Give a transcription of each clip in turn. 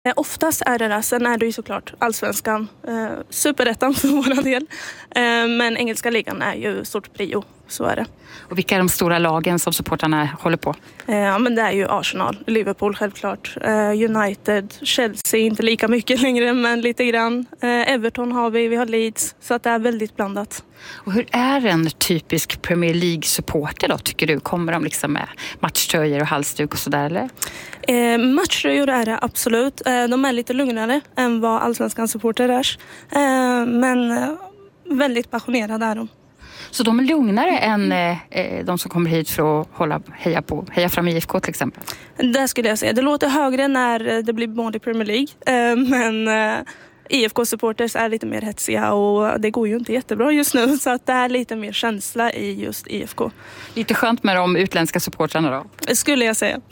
Oftast är det. Sen är det ju såklart allsvenskan, superettan för våra del. Men engelska ligan är ju stort prio, så är det. Och vilka är de stora lagen som supportarna håller på? Ja, men det är ju Arsenal, Liverpool självklart, United, Chelsea inte lika mycket längre men lite grann. Everton har vi har Leeds, så att det är väldigt blandat. Och hur är en typisk Premier League-supporter då, tycker du? Kommer de liksom med matchtröjor och halsduk och sådär, eller? Matchtröjor är det absolut. De är lite lugnare än vad allsvenskan supporter är. Men väldigt passionerade är de. Så de är lugnare än de som kommer hit för att heja fram IFK till exempel? Det skulle jag säga. Det låter högre när det blir mål i Premier League. Men IFK-supporters är lite mer hetsiga och det går ju inte jättebra just nu. Så att det är lite mer känsla i just IFK. Lite skönt med de utländska supportrarna då? Det skulle jag säga.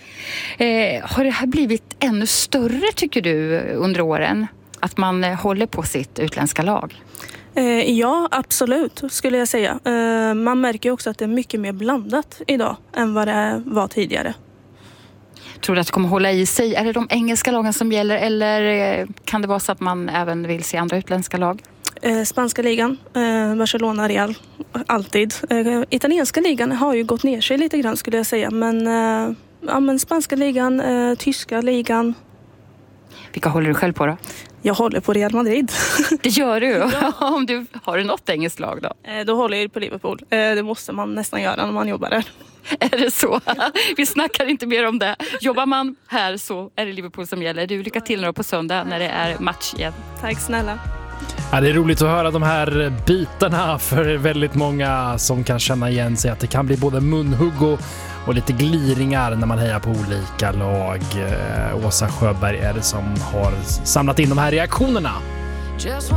Har det här blivit ännu större tycker du under åren? Att man håller på sitt utländska lag? Ja, absolut skulle jag säga. Man märker ju också att det är mycket mer blandat idag än vad det var tidigare. Tror du att det kommer hålla i sig? Är det de engelska lagen som gäller eller kan det vara så att man även vill se andra utländska lag? Spanska ligan, Barcelona, Real, alltid. Italienska ligan har ju gått ner sig lite grann skulle jag säga. Men spanska ligan, tyska ligan. Vilka håller du själv på då? Jag håller på Real Madrid. Det gör du? Ja. Har du något engelskt lag då? Då håller jag på Liverpool. Det måste man nästan göra när man jobbar där. Är det så? Vi snackar inte mer om det. Jobbar man här så är det Liverpool som gäller. Du, lycka till på söndag när det är match igen. Tack snälla. Ja, det är roligt att höra de här bitarna för väldigt många som kan känna igen sig att det kan bli både munhugg och lite gliringar när man hejar på olika lag. Åsa Sjöberg är det som har samlat in de här reaktionerna.